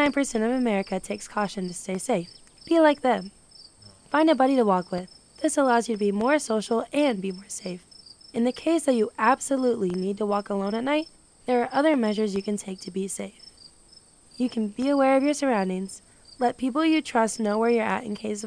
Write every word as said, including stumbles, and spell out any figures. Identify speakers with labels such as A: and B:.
A: ninety-nine percent of America takes caution to stay safe. Be like them. Find a buddy to walk with. This allows you to be more social and be more safe. In the case that you absolutely need to walk alone at night, there are other measures you can take to be safe. You can be aware of your surroundings. Let people you trust know where you're at in case of